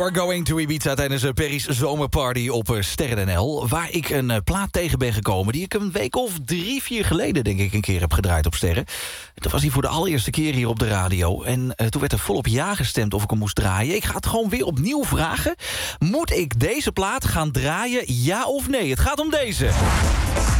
We're Going to Ibiza tijdens Perry's zomerparty op Sterren NL. Waar ik een plaat tegen ben gekomen die ik een week of 3-4 geleden denk ik een keer heb gedraaid op Sterren. Dat was hij voor de allereerste keer hier op de radio. En toen werd er volop ja gestemd of ik hem moest draaien. Ik ga het gewoon weer opnieuw vragen. Moet ik deze plaat gaan draaien, ja of nee? Het gaat om deze.